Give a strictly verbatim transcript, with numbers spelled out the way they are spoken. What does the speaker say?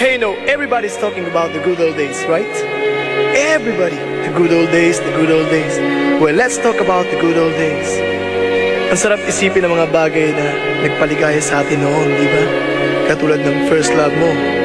Hey, no, everybody's talking about the good old days, right? Everybody, the good old days, the good old days. Well, let's talk about the good old days. Ang sarap isipin ng mga bagay na nagpaligaya sa atin noon, di ba? Katulad ng first love mo,